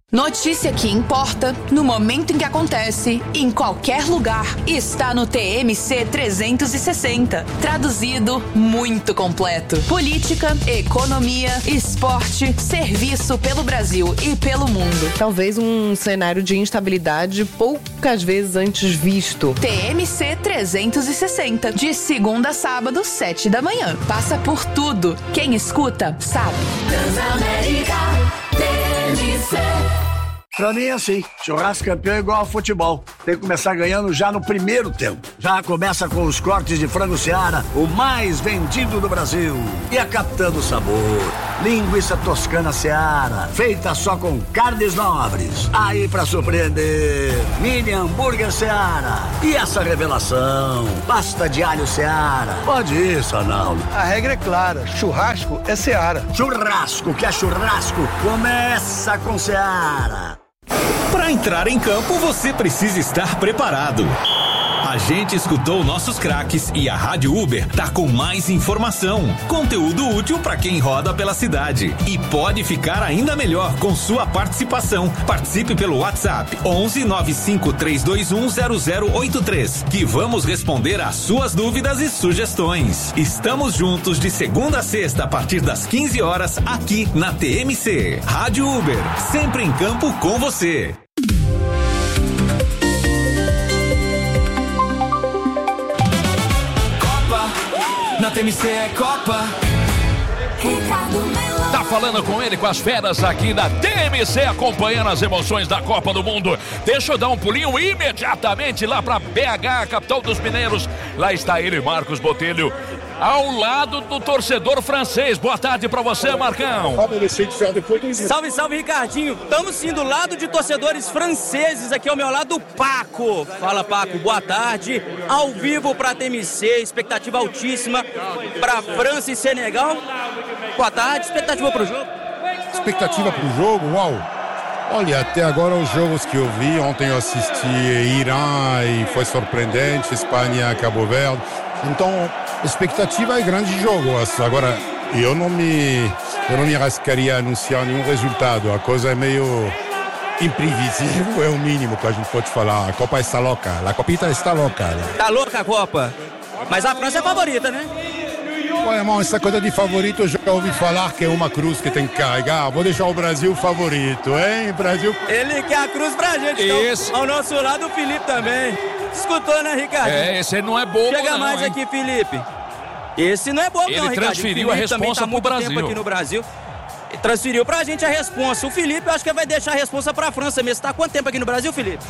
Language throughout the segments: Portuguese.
Notícia que importa, no momento em que acontece, em qualquer lugar, está no TMC 360. Traduzido, muito completo. Política, economia, esporte, serviço pelo Brasil e pelo mundo. Talvez um cenário de instabilidade poucas vezes antes visto. TMC 360, de segunda a sábado, 7 da manhã. Passa por tudo. Quem escuta, sabe. Transamérica, TMC. Pra mim é assim, churrasco campeão é igual ao futebol. Tem que começar ganhando já no primeiro tempo. Já começa com os cortes de frango Seara, o mais vendido do Brasil. E a Capitã do Sabor, linguiça toscana Seara, feita só com carnes nobres. Aí pra surpreender, mini hambúrguer Seara. E essa revelação, pasta de alho Seara. Pode ir, Sanaldo. A regra é clara, churrasco é Seara. Churrasco que é churrasco, começa com Seara. Para entrar em campo, você precisa estar preparado. A gente escutou nossos craques e a Rádio Uber tá com mais informação, conteúdo útil para quem roda pela cidade. E pode ficar ainda melhor com sua participação. Participe pelo WhatsApp 11 95 321 0083, que vamos responder às suas dúvidas e sugestões. Estamos juntos de segunda a sexta a partir das 15 horas aqui na TMC. Rádio Uber, sempre em campo com você. Na TMC é Copa. Tá falando com ele, com as feras aqui da TMC, acompanhando as emoções da Copa do Mundo. Deixa eu dar um pulinho imediatamente lá pra BH, capital dos mineiros. Lá está ele, Marcos Botelho, ao lado do torcedor francês. Boa tarde pra você, Marcão. Salve, salve, Ricardinho. Estamos sim do lado de torcedores franceses. Aqui ao meu lado, o Paco. Fala, Paco, boa tarde. Ao vivo pra TMC, expectativa altíssima pra França e Senegal. Boa tarde, expectativa pro jogo? Expectativa pro jogo? Uau! Olha, até agora os jogos que eu vi, ontem eu assisti Irã e foi surpreendente, Espanha, Cabo Verde. Então, expectativa é grande jogo. Agora, eu não me arriscaria a anunciar nenhum resultado. A coisa é meio imprevisível, é o mínimo que a gente pode falar. A Copa está louca, a Copita está louca. Tá louca a Copa? Mas a França é favorita, né? Pô, irmão, essa coisa de favorito eu já ouvi falar que é uma cruz que tem que carregar. Vou deixar o Brasil favorito, hein? Brasil. Ele quer a cruz pra gente. Isso. Então, ao nosso lado, o Felipe também. Escutou, né, Ricardo? Esse não é bobo. Chega não, mais hein? aqui, Felipe. Esse não é bobo, ele não, Ricardo. Transferiu a responsa pro Brasil. Tempo aqui no Brasil. Transferiu pra gente a responsa. O Felipe, eu acho que vai deixar a responsa pra França mesmo. Você tá há quanto tempo aqui no Brasil, Felipe?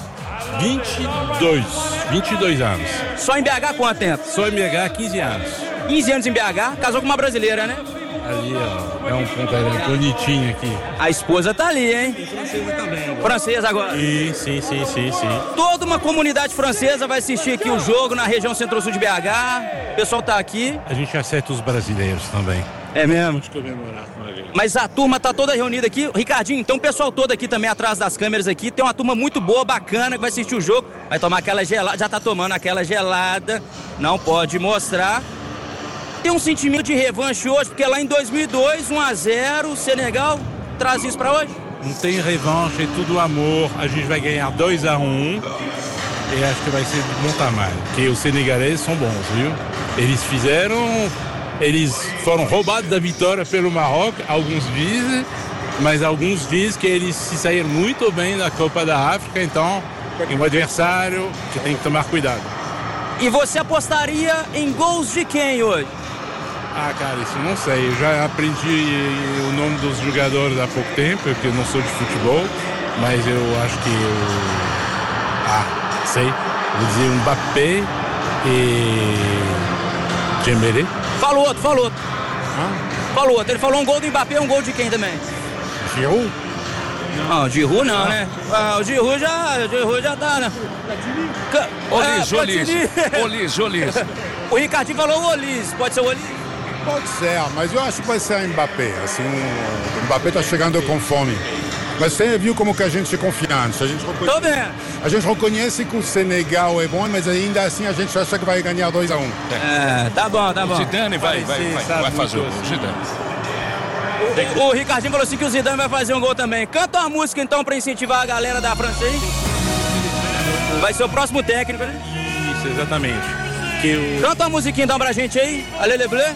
22 anos. Só em BH quanto tempo? Só em BH 15 anos. 15 anos em BH, casou com uma brasileira, né? Ali, ó, é um ponto bonitinho aqui. A esposa tá ali, hein? E francesa também. Francesa agora? Sim. Toda uma comunidade francesa vai assistir aqui o jogo na região centro-sul de BH. O pessoal tá aqui. A gente acerta os brasileiros também. É mesmo? Vamos comemorar com a gente. Mas a turma tá toda reunida aqui. Ricardinho, então o pessoal todo aqui também atrás das câmeras aqui. Tem uma turma muito boa, bacana, que vai assistir o jogo. Vai tomar aquela gelada, já tá tomando aquela gelada. Não pode mostrar. Tem um sentimento de revanche hoje, porque lá em 2002, 1-0, Senegal traz isso pra hoje? Não tem revanche, é tudo amor. A gente vai ganhar 2-1 e acho que vai ser de bom tamanho. Porque os senegaleses são bons, viu? Eles foram roubados da vitória pelo Marrocos, alguns dizem, mas alguns dizem que eles se saíram muito bem na Copa da África, então é um adversário que tem que tomar cuidado. E você apostaria em gols de quem hoje? Ah, cara, isso eu não sei. Eu já aprendi o nome dos jogadores há pouco tempo, porque eu não sou de futebol, mas eu acho que sei. Vou dizer Mbappé e Dembélé. Fala outro. Falou outro. Ele falou um gol do Mbappé, um gol de quem também? Giroud? Não, o Giroud não, né? O Giroud já tá, né? Olis. O Ricardinho falou o Olis. Pode ser o Olis? Pode ser, mas eu acho que vai ser o Mbappé. Assim, o Mbappé tá chegando com fome. Mas você viu como que a gente é confiante. Tô vendo. A gente reconhece que o Senegal é bom, mas ainda assim a gente acha que vai ganhar 2-1. Tá bom. O Zidane vai fazer o gol. Zidane. O Ricardinho falou assim que o Zidane vai fazer um gol também. Canta uma música então pra incentivar a galera da França aí. Vai ser o próximo técnico, né? Isso, exatamente. Canta uma musiquinha então pra gente aí. Allez bleu.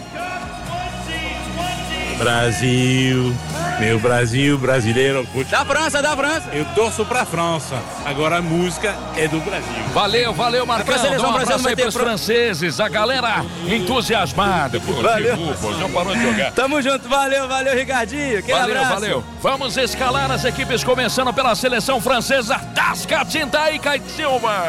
Brasil, meu Brasil brasileiro. Da França. Eu torço pra França. Agora a música é do Brasil. Valeu, Marcão. Dá um abraço aí pros franceses, a galera entusiasmada. Valeu. Não parou de jogar. Tamo junto, valeu, Ricardinho. Valeu. Vamos escalar as equipes, começando pela seleção francesa. Tascatinta e Caio Silva.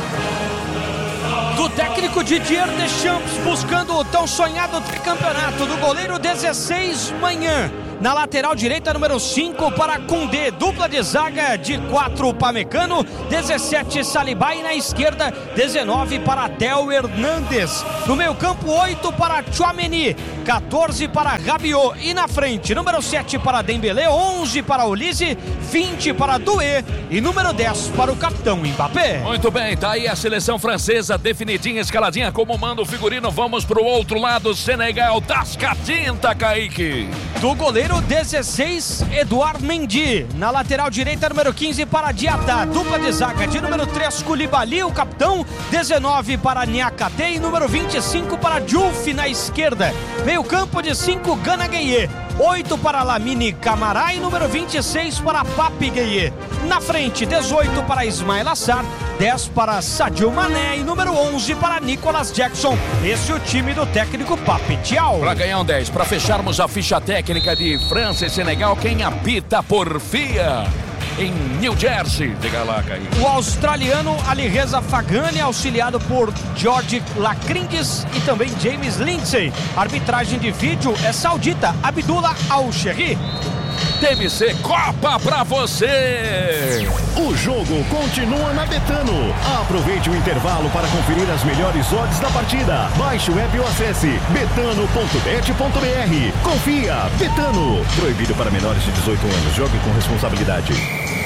Do técnico Didier Deschamps, buscando o tão sonhado tricampeonato. Do goleiro 16, Manhã. Na lateral direita, número 5 para Koundé. Dupla de zaga de 4, Pamecano. 17, Saliba. E na esquerda, 19 para Theo Hernandes. No meio campo, 8 para Tchouaméni. 14 para Rabiot. E na frente, número 7 para Dembélé. 11 para Olise. 20 para Doué. E número 10 para o capitão Mbappé. Muito bem, tá aí a seleção francesa definidinha, escaladinha, como manda o figurino. Vamos pro outro lado, Senegal. Tascatinta, Kaique. Do goleiro 16, Edouard Mendy. Na lateral direita, número 15 para Diatta. Dupla de zaga de número 3, Koulibaly, o capitão. 19 para Niakate e número 25 para Diouf na esquerda. Meio campo de 5, Gana Gueye. 8 para Lamine Camara e número 26 para Pape Gueye. Na frente, 18 para Ismail Assar, 10 para Sadio Mané e número 11 para Nicolas Jackson. Esse é o time do técnico Pape Thiaw. Para ganhar um 10, para fecharmos a ficha técnica de França e Senegal, quem apita por FIA em New Jersey, diga lá, Kaique. O australiano Alireza Fagani, auxiliado por George Lacrindes e também James Lindsay. Arbitragem de vídeo é saudita, Abdullah Al-Sherri. TMC Copa pra você! O jogo continua na Betano. Aproveite o intervalo para conferir as melhores odds da partida. Baixe o app ou acesse betano.bet.br. Confia, Betano. Proibido para menores de 18 anos. Jogue com responsabilidade.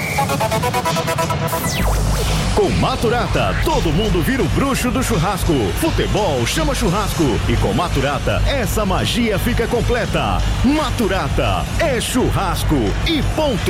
Com Maturata, todo mundo vira o bruxo do churrasco. Futebol chama churrasco. E com Maturata, essa magia fica completa. Maturata é churrasco e ponto.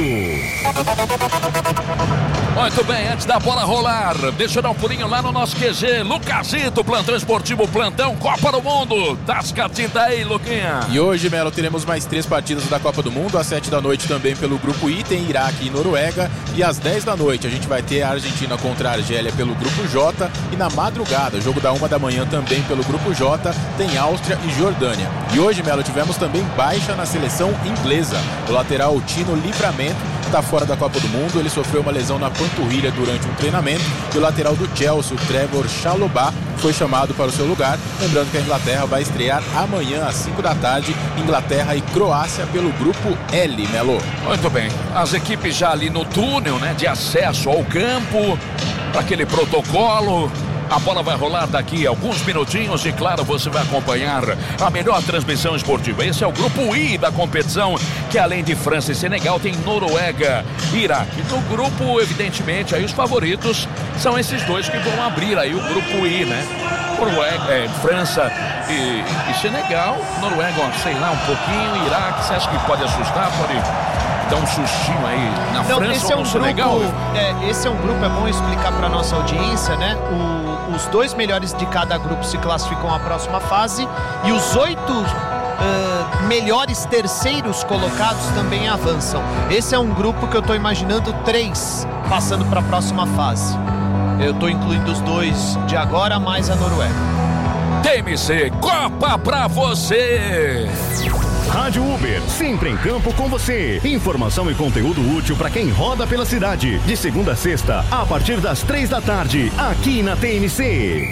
Muito bem, antes da bola rolar, deixa eu dar um pulinho lá no nosso QG. Lucasito, plantão esportivo, plantão Copa do Mundo. Tascatinta aí, Luquinha. E hoje, Melo, teremos mais 3 partidas da Copa do Mundo. Às 7 da noite também pelo grupo I, tem Iraque e Noruega. E às 10 da noite a gente vai ter a Argentina contra a Argélia pelo grupo J. E na madrugada, jogo da 1 da manhã também pelo grupo J, tem Áustria e Jordânia. E hoje, Melo, tivemos também baixa na seleção inglesa. O lateral Tino Livramento está fora da Copa do Mundo. Ele sofreu uma lesão na panturrilha durante um treinamento. E o lateral do Chelsea, o Trevor Chalobah, foi chamado para o seu lugar. Lembrando que a Inglaterra vai estrear amanhã às 5 da tarde, Inglaterra e Croácia pelo grupo L, Melo. Muito bem, as equipes já ali no túnel, né, de acesso ao campo, para aquele protocolo. A bola vai rolar daqui a alguns minutinhos e, claro, você vai acompanhar a melhor transmissão esportiva. Esse é o grupo I da competição, que além de França e Senegal, tem Noruega e Iraque. No grupo, evidentemente, aí os favoritos são esses dois que vão abrir aí o grupo I, né? Noruega, França e Senegal. Noruega, sei lá, um pouquinho. Iraque, você acha que pode assustar? Pode dar um sustinho aí na França ou no Senegal? Esse é um grupo, é bom explicar para nossa audiência, né? Os 2 melhores de cada grupo se classificam à próxima fase e os 8 melhores terceiros colocados também avançam. Esse é um grupo que eu estou imaginando 3 passando para a próxima fase. Eu estou incluindo os 2 de agora, mais a Noruega. TMC Copa pra você! Rádio Uber, sempre em campo com você. Informação e conteúdo útil para quem roda pela cidade. De segunda a sexta, a partir das 3 da tarde, aqui na TMC.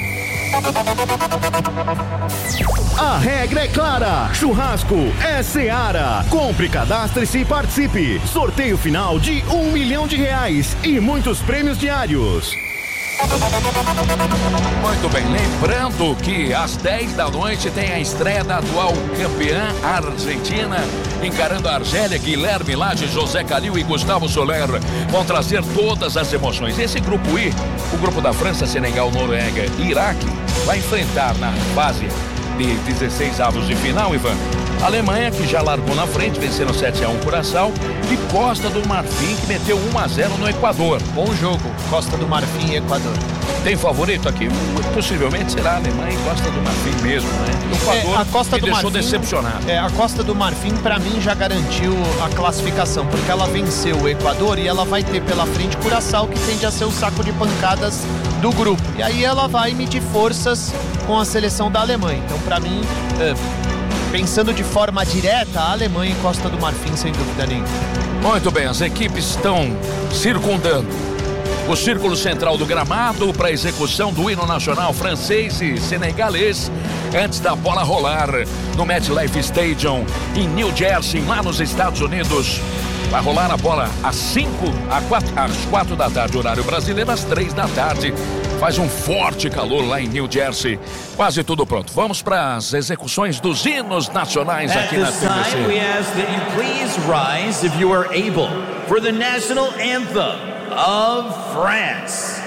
A regra é clara, churrasco é Seara. Compre, cadastre-se e participe. Sorteio final de R$1 milhão e muitos prêmios diários. Muito bem, lembrando que às 10 da noite tem a estreia da atual campeã Argentina, encarando a Argélia. Guilherme Lage, José Calil e Gustavo Soler vão trazer todas as emoções. Esse grupo I, o grupo da França, Senegal, Noruega e Iraque, vai enfrentar na fase de 16 avos de final, Ivan, A Alemanha, que já largou na frente, vencendo 7-1 Curaçao, e Costa do Marfim, que meteu 1-0 no Equador. Bom jogo, Costa do Marfim e Equador. Tem favorito aqui? Possivelmente será a Alemanha e Costa do Marfim mesmo, né? O Equador a Costa do deixou Marfim, decepcionado. A Costa do Marfim, pra mim, já garantiu a classificação, porque ela venceu o Equador e ela vai ter pela frente Curaçao, que tende a ser o saco de pancadas do grupo. E aí ela vai medir forças com a seleção da Alemanha. Então, pra mim, pensando de forma direta, a Alemanha e Costa do Marfim, sem dúvida nenhuma. Muito bem, as equipes estão circundando o círculo central do gramado para execução do hino nacional francês e senegalês antes da bola rolar no MetLife Stadium em New Jersey, lá nos Estados Unidos. Vai rolar a bola às 4 da tarde, horário brasileiro, às 3 da tarde. Faz um forte calor lá em New Jersey. Quase tudo pronto. Vamos para as execuções dos hinos nacionais aqui na TMC. At this time, we ask that you please rise, if you are able, for the national anthem of France.